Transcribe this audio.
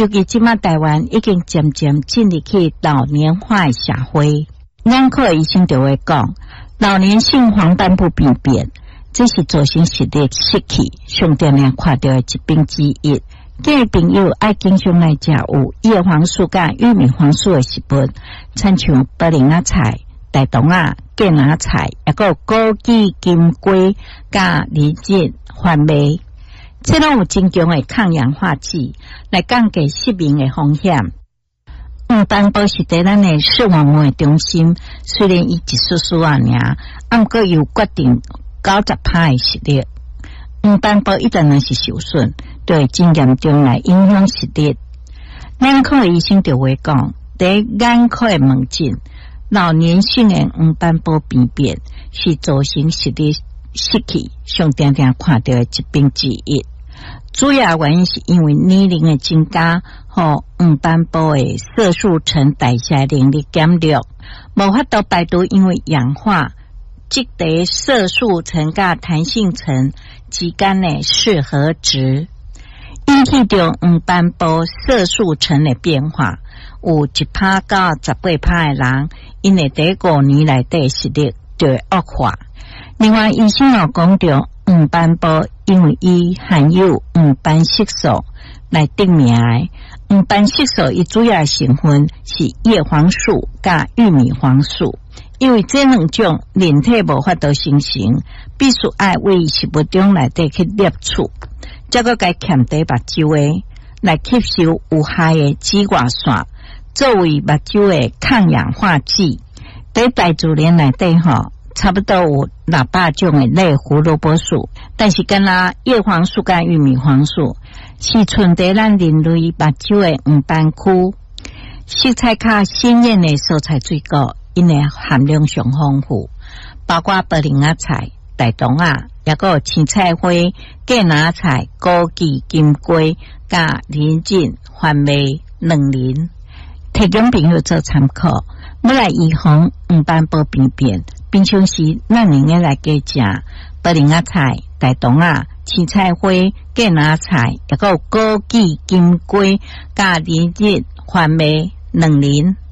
尤其即马台湾已经渐渐进入去老年化的社会，眼科的医生就会讲，老年性黄斑部病变，这是造成视力失去上点量看到的疾病之一。建议朋友爱经常来食有叶黄素甲玉米黄素的食物，亲像白莲仔菜、大同仔、芥蓝菜，也有枸杞、金龟甲梨子、番麦，这拢有真强的抗氧化剂，来降低失明的风险。黄斑部是在咱的视网膜的中心，虽然伊一丝丝啊尔，毋过又决定90%的视力。黄斑部一旦若是受损，就会真严重来影响视力。眼科的医生就会讲，在眼科的门诊，老年性的黄斑部病变是造成视力失去上点点看到的疾病之一。主要原因是因为年龄的增加和黄斑部的色素层代谢能力减弱，无法度排除因为氧化积在色素层甲弹性层之间的适合值，引起着黄斑部色素层的变化。有1%到18%的人，因为第5年内底视力就会恶化。另外，医生也讲着黄斑部因为伊含有黄斑色素来得名的。黄斑色素伊主要成分是叶黄素甲玉米黄素，因为这两种人体无法度形成，必须爱为食物中内底去摄取，再个该欠在目睭诶来吸收有害的紫外线，作为目睭的抗氧化剂。在大自然内底差不多有600种的类胡萝卜素，但是敢若叶黄素甲玉米黄素是存在咱人类目睭的黄斑区。色彩较鲜艳的蔬菜水果，因的含量上丰富，包括白莲仔菜、大同仔，也有青菜花、芥蓝菜、枸杞、金龟、甲梨子、番麦、卵磷，提供朋友做参考。要来预防黄斑部病变，平常时咱应该来加食白莲仔菜、大同仔、青菜花、芥蓝菜，也有枸杞、金龟、甲梨子、番麦、卵磷。